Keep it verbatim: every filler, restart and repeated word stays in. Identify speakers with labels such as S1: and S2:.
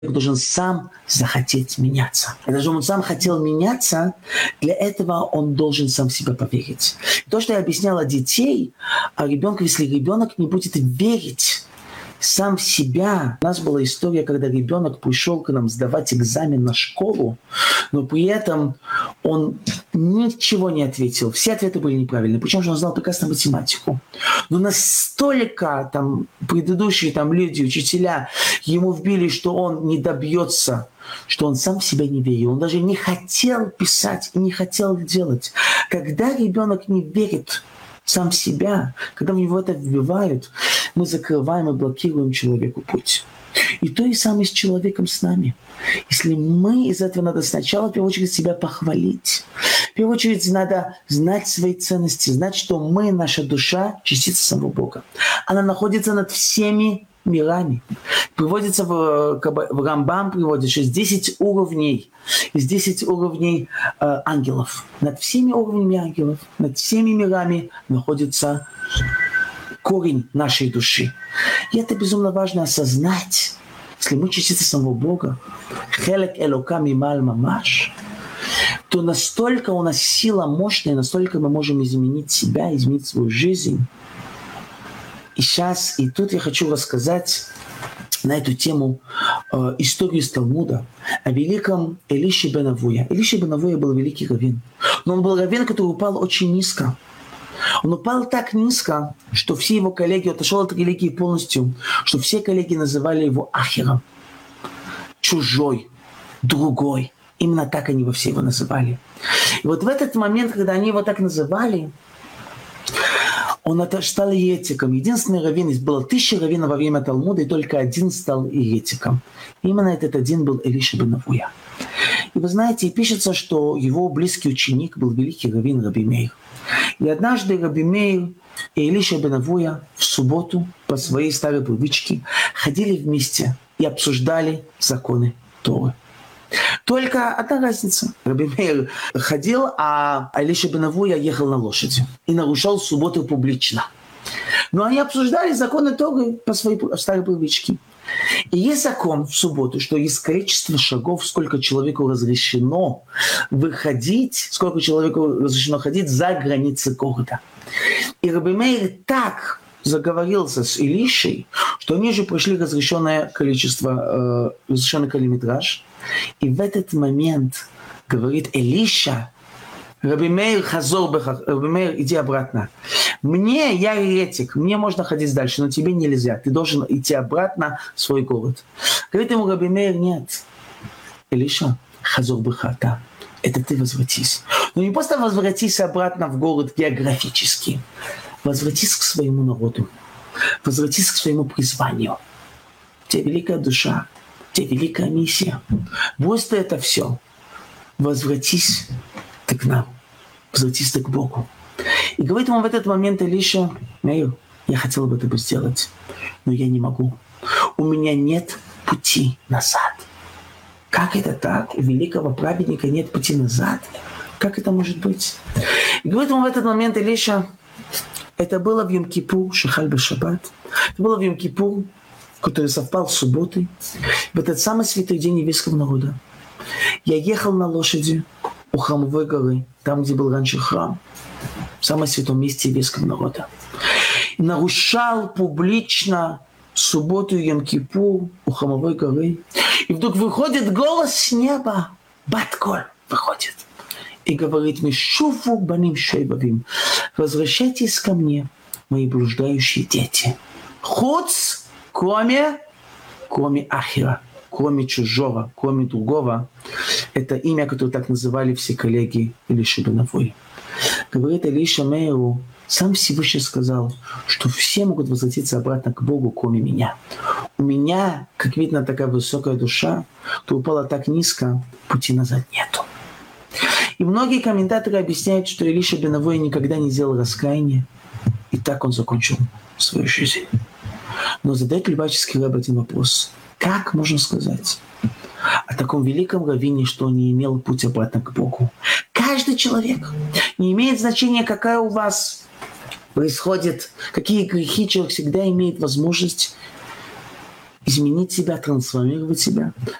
S1: должен сам захотеть меняться. И даже он сам хотел меняться, для этого он должен сам в себя поверить. То, что я объясняла детей, о ребенке, если ребенок не будет верить сам в себя. У нас была история, когда ребенок пришел к нам сдавать экзамен на школу, но при этом он ничего не ответил. Все ответы были неправильные. Причем он знал прекрасно математику. Но настолько там предыдущие там люди, учителя, ему вбили, что он не добьется, что он сам в себя не верил. Он даже не хотел писать и не хотел делать. Когда ребенок не верит сам в себя, когда в него это вбивают, мы закрываем и блокируем человеку путь. И то и самое с человеком с нами. Если мы из этого надо сначала, в первую очередь, себя похвалить. В первую очередь, надо знать свои ценности, знать, что мы, наша душа, частица самого Бога. Она находится над всеми мирами. Приводится в, в Рамбам, приводит, что есть десять уровней. Из десяти уровней э, ангелов. Над всеми уровнями ангелов, над всеми мирами находится корень нашей души. И это безумно важно осознать. Если мы частица самого Бога, хелек элока мималь мамаш, то настолько у нас сила мощная, настолько мы можем изменить себя, изменить свою жизнь. И сейчас, и тут я хочу рассказать на эту тему э, историю из Талмуда о великом Элише бен Авуя. Элиша бен Авуя был великий раввин. Но он был раввин, который упал очень низко. Он упал так низко, что все его коллеги, отошел от религии полностью, что все коллеги называли его ахером. Чужой, другой. Именно так они его все его называли. И вот в этот момент, когда они его так называли, он стал еретиком. Единственный раввин, было тысяча раввинов во время Талмуда, и только один стал еретиком. Именно этот один был Элиша бен Авуя. И вы знаете, пишется, что его близкий ученик был великий раввин Раби Меир. И однажды Раби Меир и Элиша бен Авуя в субботу по своей старой привычке ходили вместе и обсуждали законы Торы. Только одна разница. Раби Меир ходил, а Элиша бен Авуя ехал на лошади и нарушал субботу публично. Но они обсуждали законы Торы по своей старой привычке. И есть закон в субботу, что есть количество шагов, сколько человеку разрешено выходить, сколько человеку разрешено ходить за границы города. И Раби Меир так заговорился с Илишей, что они же прошли разрешенное количество, э, разрешенный километраж. И в этот момент говорит Элиша: Раби Меир, хазор беха, Раби Меир, иди обратно. Мне, я еретик, мне можно ходить дальше, но тебе нельзя. Ты должен идти обратно в свой город. Говорит ему Раби Меир: нет. Элиша, хазор беха, да. Это ты возвратись. Но не просто возвратись обратно в город географически. Возвратись к своему народу. Возвратись к своему призванию. У тебя великая душа. У тебя великая миссия. Брось ты это все. Возвратись ты к нам. Возвратись ты к Богу. И говорит ему в этот момент Элиша: Меир, я хотел бы это сделать, но я не могу. У меня нет пути назад. Как это так? У великого праведника нет пути назад? Как это может быть? И говорит ему в этот момент Элиша: это было в Йом-Кипур, Шехаль бе-Шаббат. Это было в Йом-Кипур, который совпал с субботой, в этот самый святой день еврейского народа. Я ехал на лошади у Храмовой горы, там, где был раньше храм, в самом святом месте еврейского народа. И нарушал публично субботу Йом-Кипур у Храмовой горы. И вдруг выходит голос с неба, Бат-Коль выходит, и говорит: «Мишуфу баним шейбавим, возвращайтесь ко мне, мои блуждающие дети. Хуц, кроме, кроме ахира, кроме чужого, кроме другого». Это имя, которое так называли все коллеги Элиши бен Авуя. Говорит Элиша Меиру: сам Всевышний сказал, что все могут возвратиться обратно к Богу, кроме меня. У меня, как видно, такая высокая душа, то упала так низко, пути назад нету. И многие комментаторы объясняют, что Элиша бен Авуя никогда не делал раскаяния, и так он закончил свою жизнь. Но задает Любавический рэб один вопрос: как можно сказать о таком великом раввине, что он не имел путь обратно к Богу? Каждый человек, не имеет значения, какая у вас происходит, какие грехи, человек всегда имеет возможность изменить себя, трансформировать себя.